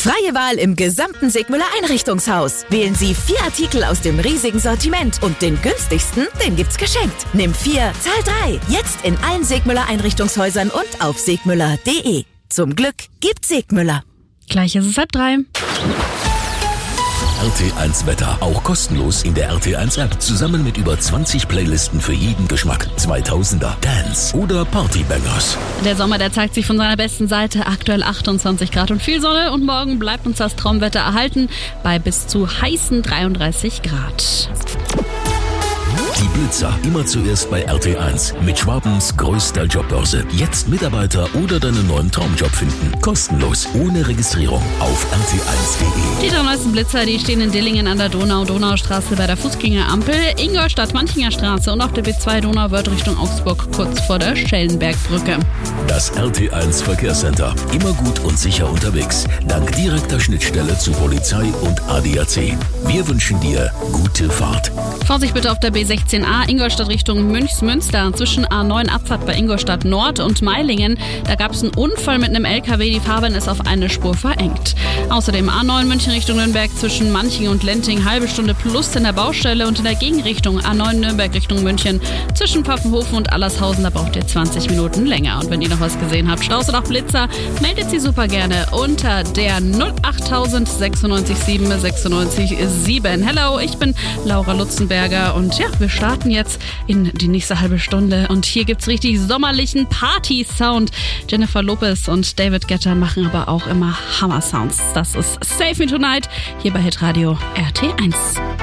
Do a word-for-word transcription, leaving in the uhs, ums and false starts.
Freie Wahl im gesamten Segmüller Einrichtungshaus. Wählen Sie vier Artikel aus dem riesigen Sortiment und den günstigsten, den gibt's geschenkt. Nimm vier, zahl drei. Jetzt in allen Segmüller Einrichtungshäusern und auf segmüller punkt de. Zum Glück gibt Segmüller. Gleich ist es halb drei. R T eins Wetter, auch kostenlos in der R T eins App, zusammen mit über zwanzig Playlisten für jeden Geschmack. zweitausender, Dance oder Partybangers. Der Sommer, der zeigt sich von seiner besten Seite. Aktuell achtundzwanzig Grad und viel Sonne und morgen bleibt uns das Traumwetter erhalten bei bis zu heißen dreiunddreißig Grad. Die Blitzer, immer zuerst bei R T eins. Mit Schwabens größter Jobbörse. Jetzt Mitarbeiter oder deinen neuen Traumjob finden. Kostenlos, ohne Registrierung auf R T eins punkt de. Die drei neuesten Blitzer, die stehen in Dillingen an der Donau, Donaustraße bei der Fußgängerampel, Ingolstadt, Manchinger Straße und auf der B zwei Donauwörth Richtung Augsburg, kurz vor der Schellenbergbrücke. Das R T eins Verkehrscenter. Immer gut und sicher unterwegs. Dank direkter Schnittstelle zu Polizei und A D A C. Wir wünschen dir gute Fahrt. Vorsicht bitte auf der B sechzehn a Ingolstadt Richtung Münchsmünster. Zwischen A neun Abfahrt bei Ingolstadt Nord und Meilingen. Da gab es einen Unfall mit einem L K W. Die Fahrbahn ist auf eine Spur verengt. Außerdem A neun München Richtung Nürnberg zwischen Manching und Lenting. Halbe Stunde plus in der Baustelle und in der Gegenrichtung A neun Nürnberg Richtung München. Zwischen Pfaffenhofen und Allershausen, da braucht ihr zwanzig Minuten länger. Und wenn ihr noch was gesehen habt, Staus oder auch Blitzer, meldet sie super gerne unter der null acht null sechsundneunzig sieben sechsundneunzig sieben. Hello, ich bin Laura Lutzenberger und ja, wir starten jetzt in die nächste halbe Stunde und hier gibt's richtig sommerlichen Party-Sound. Jennifer Lopez und David Guetta machen aber auch immer Hammer-Sounds. Das ist Save Me Tonight hier bei Hitradio R T eins.